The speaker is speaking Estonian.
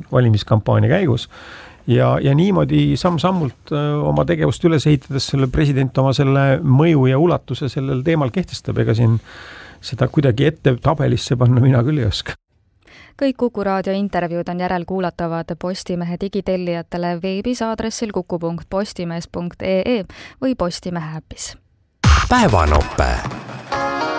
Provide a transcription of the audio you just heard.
valimiskampaania käigus ja niimoodi samm-sammult oma tegevust üles ehitades selle president oma selle mõju ja ulatuse sellel teemal kehtestab, ega siin seda kuidagi ette tabelisse panna mina küll ei oska. Kõik Kuku raadio intervjuud on järelkuulatavad Postimehe digitellijatele veebis aadressil kuku.postimees.ee või Postimehe äpis. Päevanope.